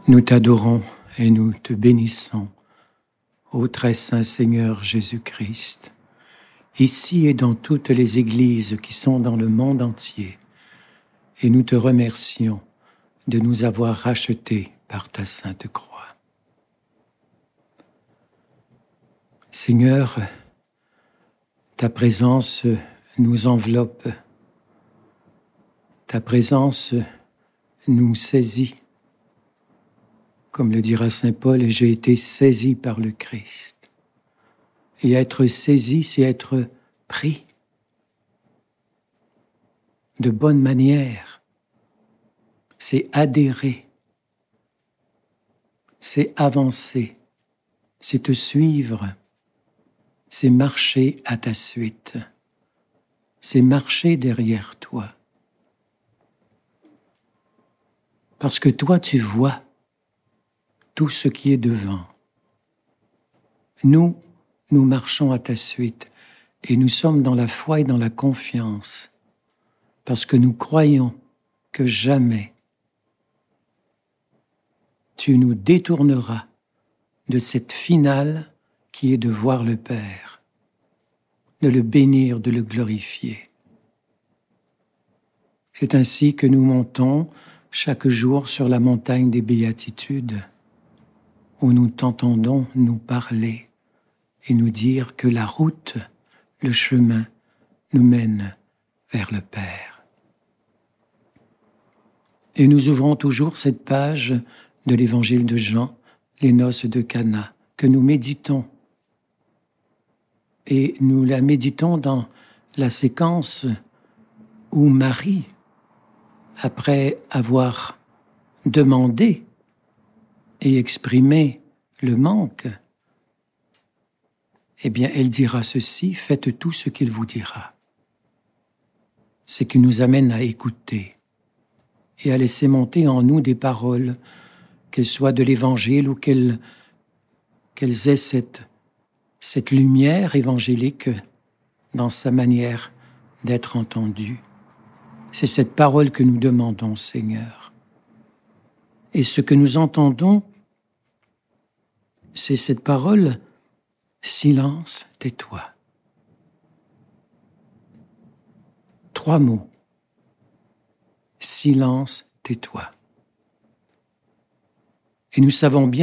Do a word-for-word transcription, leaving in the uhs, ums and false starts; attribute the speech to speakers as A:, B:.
A: Nous t'adorons et nous te bénissons, ô très saint Seigneur Jésus-Christ, ici et dans toutes les églises qui sont dans le monde entier, et nous te remercions de nous avoir rachetés par ta sainte croix. Seigneur, ta présence nous enveloppe, ta présence nous saisit. Comme le dira saint Paul, « j'ai été saisi par le Christ ». Et être saisi, c'est être pris de bonne manière. C'est adhérer, c'est avancer, c'est te suivre, c'est marcher à ta suite, c'est marcher derrière toi. Parce que toi, tu vois tout ce qui est devant. Nous, nous marchons à ta suite et nous sommes dans la foi et dans la confiance parce que nous croyons que jamais tu nous détourneras de cette finale qui est de voir le Père, de le bénir, de le glorifier. C'est ainsi que nous montons chaque jour sur la montagne des béatitudes, où nous t'entendons nous parler et nous dire que la route, le chemin, nous mène vers le Père. Et nous ouvrons toujours cette page de l'évangile de Jean, les noces de Cana, que nous méditons. Et nous la méditons dans la séquence où Marie, après avoir demandé et exprimer le manque, eh bien, elle dira ceci, faites tout ce qu'il vous dira. C'est qu'il nous amène à écouter et à laisser monter en nous des paroles, qu'elles soient de l'Évangile ou qu'elles, qu'elles aient cette, cette lumière évangélique dans sa manière d'être entendue. C'est cette parole que nous demandons, Seigneur. Et ce que nous entendons, c'est cette parole « Silence, tais-toi ». Trois mots. « Silence, tais-toi ». Et nous savons bien